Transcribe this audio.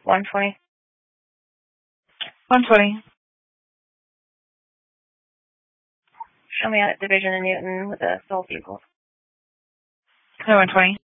120. 120. Show me a division in Newton with the soul vehicles. 120.